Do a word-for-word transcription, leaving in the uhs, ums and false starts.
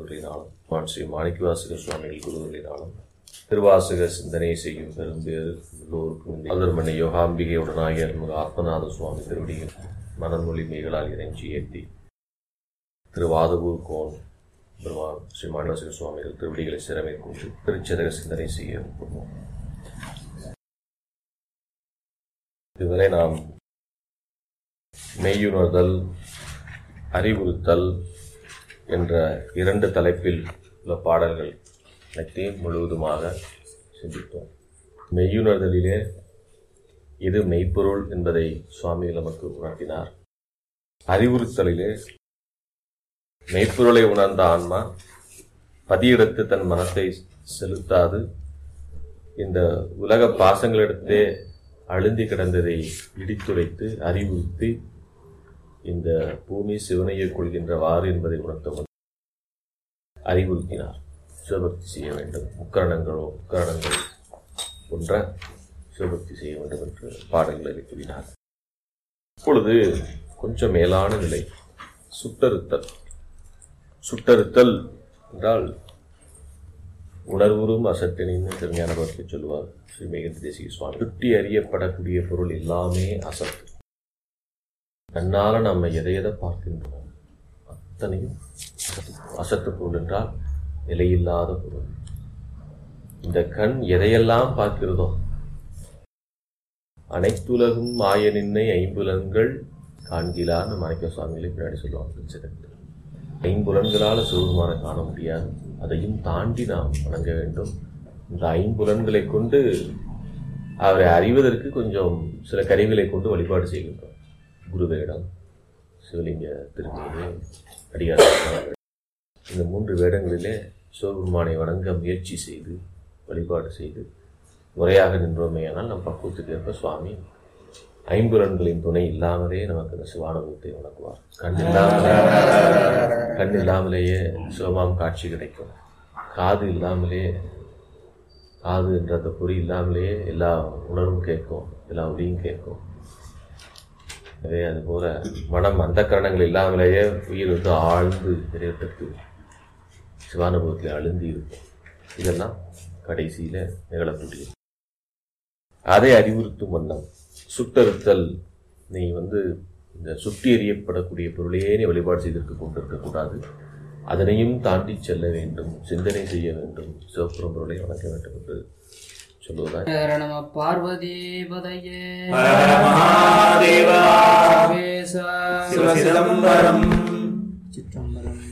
குருவர்களினாலும் ஸ்ரீ மாணிக்கவாசக சுவாமிகள் குருவர்களினாலும் திருவாசக சிந்தனை செய்யும் பெரும்பேறு எல்லோருக்கும் அதர்மனை யோகாம்பிகையுடனாகிய ஆத்மநாத சுவாமி திருவடிகள் மனமொழி மீகளால் இறைஞ்சி ஏற்றி திருவாதவூர் கோன் பெருமான் ஸ்ரீ மாணிக்கவாசக சுவாமிகள் திருவடிகளை சிறமை கொண்டு திருச்சதக சிந்தனை செய்ய விரும்புவோம். இதுவரை நாம் மெய்யுணர்தல், அறிவுறுத்தல் என்ற இரண்டு தலைப்பில் உள்ள பாடல்கள் அனைத்தையும் முழுவதுமாக சிந்தித்தோம். மெய்யுணர்தலிலே இது மெய்ப்பொருள் என்பதை சுவாமி நமக்கு உணர்த்தினார். அறிவுறுத்தலிலே மெய்ப்பொருளை உணர்ந்த ஆன்மா பதியிடத்து தன் மனத்தை செலுத்தாது இந்த உலக பாசங்களிடத்தே அழுந்தி கிடந்ததை இடித்துரைத்து அறிவுறுத்தி இந்த பூமி சிவனையை கொள்கின்றவாறு என்பதை உணர்த்த அறிவுறுத்தினார். சிவபக்தி செய்ய வேண்டும், முக்கரணங்களோ முக்கரணங்கள் போன்ற சிவபக்தி செய்ய வேண்டும் என்று பாடல்களை கூறினார். இப்பொழுது கொஞ்சம் மேலான நிலை சுட்டறுத்தல். சுட்டறுத்தல் என்றால் உணர்வுறும் அசட்டினின்னு திருஞான பக்தி சொல்லுவார் ஸ்ரீ மேகந்தி தேசிக சுவாமி. சுட்டி அறியப்படக்கூடிய பொருள் எல்லாமே அசத்து. கண்ணால நம்ம எதை எதை பார்க்கின்றோம் அத்தனையும் அசத்து பொருள் என்றால் நிலையில்லாத பொருள். இந்த கண் எதையெல்லாம் பார்க்கிறதோ அனைத்துலகும் மாய நின்னை ஐம்புலன்கள் காண்கிலான்னு மாணிக்க சுவாமிகளை பின்னாடி சொல்லுவாங்க. ஐம்புலன்களால் சிவபெருமானை காண முடியாது, அதையும் தாண்டி நாம் வணங்க வேண்டும். இந்த ஐம்புலன்களை கொண்டு அவரை அறிவதற்கு கொஞ்சம் சில கருவிகளை கொண்டு வழிபாடு செய்கின்றோம். குருவேடம், சிவலிங்க திருமேனி, அடியார், இந்த மூன்று வேடங்களிலே சிவபெருமானை வணங்க முயற்சி செய்து வழிபாடு செய்து முறையாக நின்றோமேயானால் நம் பக்குவத்துக்கு ஏற்ப சுவாமி ஐம்புலன்களின் துணை இல்லாமலே நமக்கு இந்த சிவானுபவத்தை வணங்குவார். கண் இல்லாமலே கண் இல்லாமலேயே சிவமாம் காட்சி கிடைக்கும். காது இல்லாமலே காது என்ற அந்த பொறி இல்லாமலேயே எல்லா உணர்வும் கேட்கும், எல்லா ஒளியும் கேட்கும். எனவே அதுபோல மனம் அந்த கரணங்கள் இல்லாமலேயே உயிர் வந்து ஆழ்ந்து நிறைவேற்றத்து சிவானுபவத்தில் அழுந்தி இருக்கும். இதெல்லாம் கடைசியில் நிகழக்கூடியது. அதை அறிவுறுத்தும் வண்ணம் சுட்டறுத்தல். நீ வந்து இந்த சுட்டி எறியப்படக்கூடிய பொருளையே நீ வழிபாடு செய்திருக்க கொண்டிருக்கக்கூடாது, அதனையும் தாண்டி செல்ல வேண்டும், சிந்தனை செய்ய வேண்டும், சிவபுரம் பொருளை வணங்க வேண்டும் என்று சொல்லுவதால் பார்வதி பதையே சிதம்பரம் சிற்றம்பலம்.